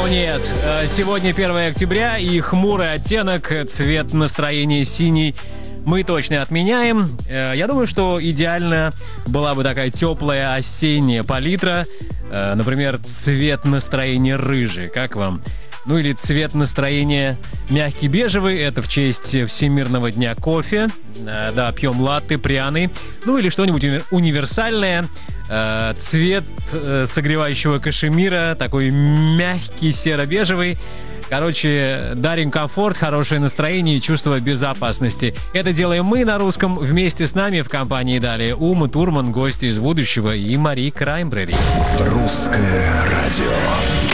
О нет, сегодня 1 октября и хмурый оттенок, цвет настроения синий мы точно отменяем. Я думаю, что идеально была бы такая теплая осенняя палитра. Например, цвет настроения рыжий. Как вам? Ну или цвет настроения мягкий бежевый. Это в честь Всемирного дня кофе. Да, пьем латте пряный. Ну или что-нибудь универсальное. Цвет согревающего кашемира. Такой мягкий серо-бежевый. Короче, дарим комфорт, хорошее настроение и чувство безопасности. Это делаем мы на русском. Вместе с нами в компании далее Ума Турман, гости из будущего, и Мари Краймбрери. Русское радио.